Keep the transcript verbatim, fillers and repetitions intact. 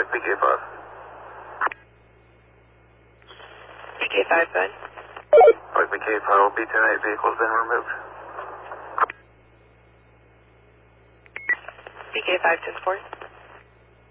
P K five. P K five, bud. Alright, P K five will be ten eight vehicles been removed. P K five, ten four.